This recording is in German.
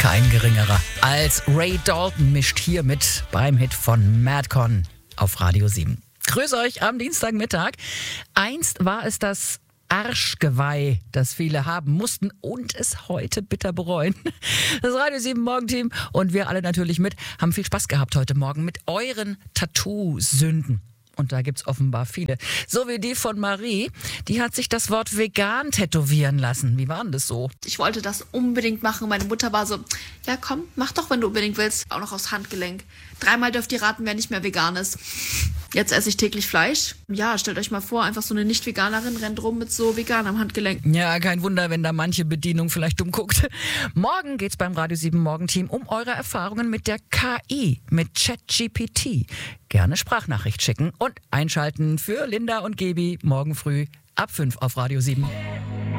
Kein geringerer als Ray Dalton mischt hier mit beim Hit von Madcon auf Radio 7. Grüße euch am Dienstagmittag. Einst war es das Arschgeweih, das viele haben mussten und es heute bitter bereuen. Das Radio 7 Morgenteam und wir alle natürlich mit, haben viel Spaß gehabt heute Morgen mit euren Tattoo-Sünden. Und da gibt's offenbar viele. So wie die von Marie, die hat sich das Wort vegan tätowieren lassen. Wie war denn das so? Ich wollte das unbedingt machen. Meine Mutter war so, ja komm, mach doch, wenn du unbedingt willst. Auch noch aufs Handgelenk. 3-mal dürft ihr raten, wer nicht mehr vegan ist. Jetzt esse ich täglich Fleisch. Ja, stellt euch mal vor, einfach so eine Nicht-Veganerin rennt rum mit so vegan am Handgelenk. Ja, kein Wunder, wenn da manche Bedienung vielleicht dumm guckt. Morgen geht's beim Radio 7 Morgenteam um eure Erfahrungen mit der KI, mit ChatGPT. Gerne Sprachnachricht schicken und einschalten für Linda und Gebi morgen früh ab 5 auf Radio 7.